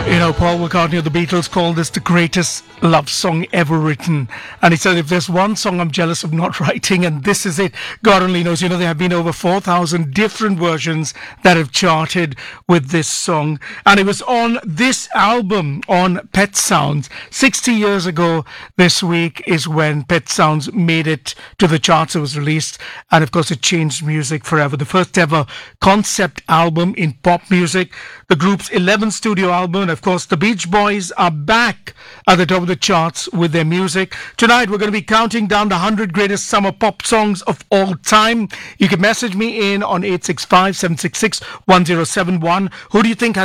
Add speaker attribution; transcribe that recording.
Speaker 1: You know, Paul McCartney of the Beatles called this the greatest love song ever written. And he said, if there's one song I'm jealous of not writing, and this is it, God only knows. You know, there have been over 4,000 different versions that have charted with this song. And it was on this album, on Pet Sounds. 60 years ago this week is when Pet Sounds made it to the charts. It was released. And of course, it changed music forever. The first ever concept album in pop music. The group's 11th studio album. And of course, the Beach Boys are back at the top of the charts with their music. Tonight, we're going to be counting down the 100 greatest summer pop songs of all time. You can message me in on 865-766-1071. Who do you think has